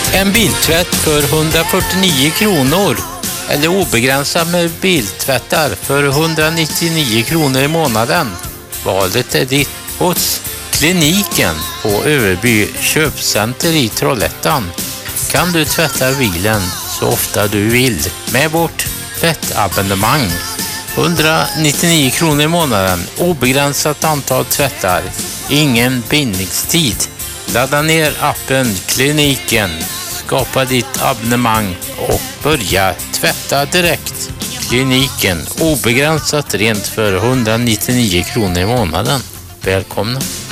En biltvätt för 149 kronor eller obegränsat med biltvättar för 199 kronor i månaden. Valet är ditt hos Kliniken på Överby köpcenter i Trollhättan. Kan du tvätta bilen så ofta du vill med vårt tvättabonnemang. 199 kronor i månaden, obegränsat antal tvättar, ingen bindningstid. Ladda ner appen Kliniken, skapa ditt abonnemang och börja tvätta direkt. Kliniken, obegränsat rent för 199 kronor i månaden. Välkomna!